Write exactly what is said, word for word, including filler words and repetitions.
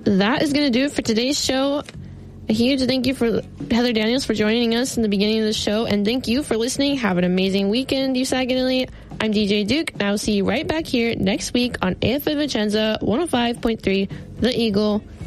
that is going to do it for today's show. A huge thank you for Heather Daniels for joining us in the beginning of the show, and thank you for listening. Have an amazing weekend, you Sagan Elite. I'm D J Duke, and I will see you right back here next week on A F M Vicenza one oh five point three, The Eagle.